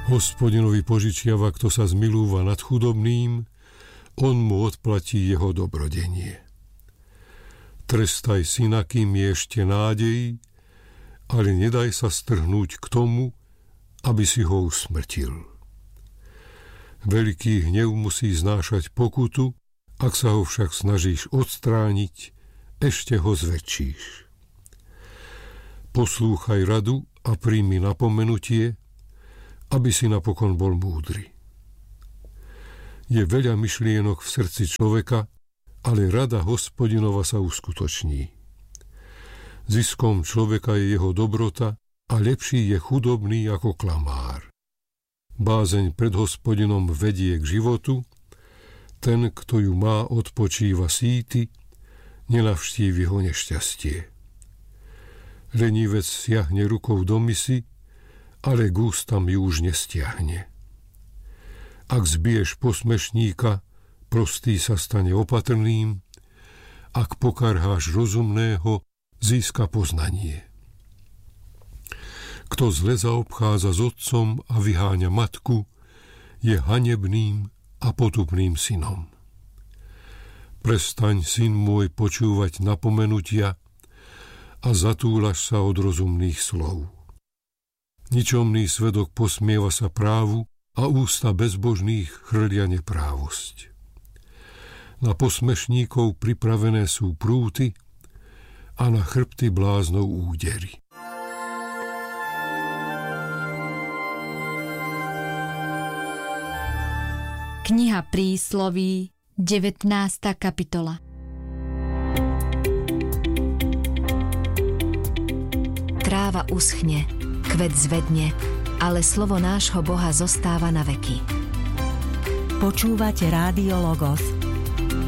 Hospodinovi požičiava, kto sa zmilúva nad chudobným, on mu odplatí jeho dobrodenie. Trestaj syna, kým je ešte nádej, ale nedaj sa strhnúť k tomu, aby si ho usmrtil. Veľký hnev musí znášať pokutu, ak sa ho však snažíš odstrániť, ešte ho zväčšíš. Poslúchaj radu a príjmi napomenutie, aby si napokon bol múdry. Je veľa myšlienok v srdci človeka, ale rada Hospodinova sa uskutoční. Ziskom človeka je jeho dobrota a lepší je chudobný ako klamár. Bázeň pred Hospodinom vedie k životu, ten, kto ju má, odpočíva síty, nenavštívi ho nešťastie. Lenivec siahne rukou do misy, ale k ústam ju už nestiahne. Ak zbiješ posmešníka, prostý sa stane opatrným, ak pokarháš rozumného, získa poznanie. Kto zle zaobchádza s otcom a vyháňa matku, je hanebným a potupným synom. Prestaň, syn môj, počúvať napomenutia a zatúlaš sa od rozumných slov. Ničomný svedok posmieva sa právu a ústa bezbožných chrlia neprávosť. Na posmešníkov pripravené sú prúty a na chrbty bláznov údery. Kniha Prísloví, 19. kapitola. Tráva uschne, kvet zvedne, ale slovo nášho Boha zostáva na veky. Počúvate Rádio Logos,